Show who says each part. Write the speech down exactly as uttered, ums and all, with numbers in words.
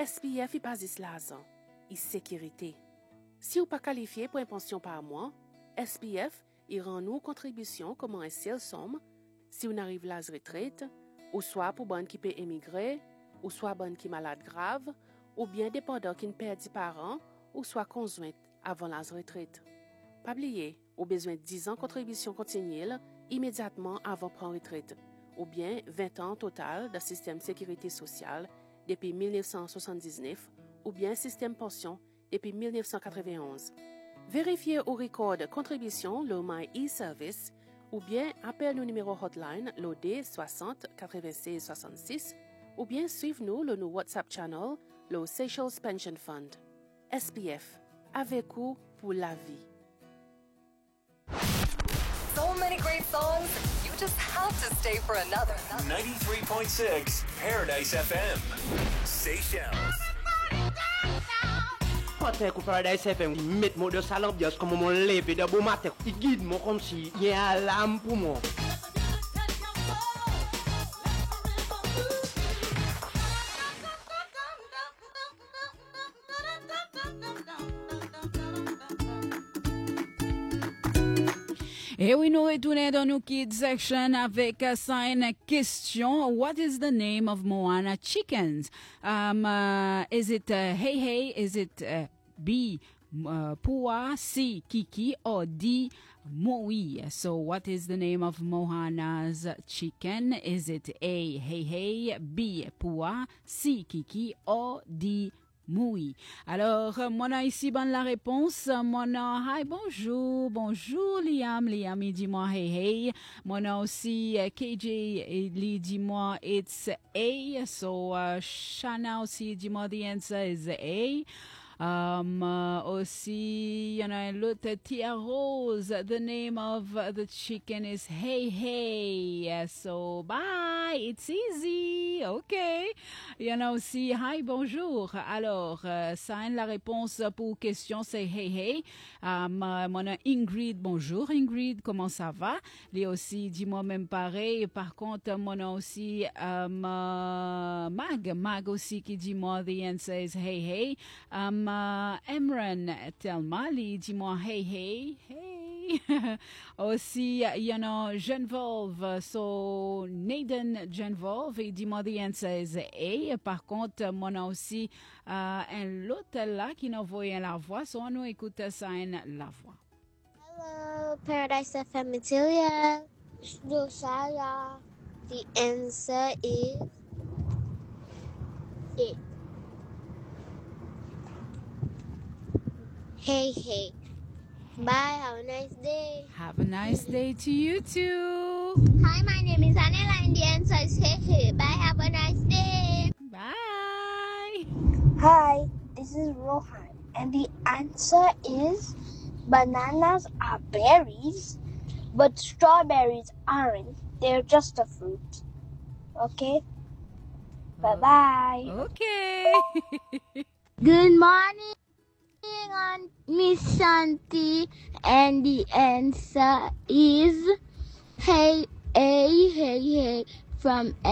Speaker 1: S P F est pas l'argent, c'est sécurité. Si vous pas qualifié pour une pension par mois, S P F il rend nous contribution comme un seul somme si on arrive à la retraite, ou soit pour bonne qui peut émigrer, ou soit bonne qui malade grave, ou bien dépendant qui ne perd des parents, ou soit conjointe avant la retraite. Pas oublier, au besoin de dix ans contribution continue immédiatement avant prendre retraite, ou bien vingt ans total de système sécurité sociale depuis mille neuf cent soixante-dix-neuf, ou bien système pension depuis mille neuf cent quatre-vingt-onze. Vérifiez au record de contribution le My e-Service ou bien appelle le numéro hotline le D soixante quatre-vingt-seize soixante-six ou bien suivez-nous le nous WhatsApp channel le Seychelles Pension Fund. S P F, avec vous pour la vie.
Speaker 2: So many great songs, you just have to stay for another.
Speaker 3: ninety-three point six Paradise F M, Seychelles.
Speaker 4: Quand ku Paradise F M met mo de salon bien comme mon lever de bon matin, il guide moi comme si il y a alarme pour moi.
Speaker 5: Et oui, nous retournons dans nos kids section avec uh, ça une question. What is the name of Moana chickens? Um, uh, is it uh, Hey Hey? Is it uh, B, uh, Pua, C, Kiki, or D, Moi? So what is the name of Moana's chicken? Is it A, Hey Hey, B, Pua, C, Kiki, or D, Moi? Alors, euh, moi, ici, bonne la réponse. Moi, hi, bonjour, bonjour, Liam. Liam, il dit moi, hey, hey. Moi, aussi, uh, K J, il dit moi, it's A. So, uh, Shana aussi, dit moi, the answer is A. Um, uh, aussi, you know, l'autre Tia Rose, the name of uh, the chicken is Hey Hey. So, bye, it's easy, okay. You know, aussi, hi, bonjour. Alors, uh, ça, la réponse pour question, c'est Hey Hey. Um, uh, mon Ingrid, bonjour Ingrid, comment ça va? Lui aussi, dis-moi même pareil. Par contre, mon aussi, um, uh, Mag, Mag aussi qui dit moi, the answer is Hey Hey. Um, Uh, Emran Telma, lui dis-moi hey hey hey. Aussi, you know, Genvolve, so Nathan Genvolve, il dis-moi the answer is A. Par contre, mon a aussi uh, un l'autre là qui nous voit la voix, so on nous écoute ça en la voix.
Speaker 6: Hello, Paradise F M Material. Josiah. The answer is A. Hey, hey. Bye. Have a nice day.
Speaker 5: Have a nice day to you too.
Speaker 6: Hi, my name is Anela and the answer is hey, hey. Bye. Have a nice day.
Speaker 5: Bye.
Speaker 7: Hi, this is Rohan and the answer is bananas are berries, but strawberries aren't. They're just a fruit. Okay? Bye-bye.
Speaker 5: Okay.
Speaker 6: Good morning. On Miss Shanti, and the answer is hey, hey, hey, hey from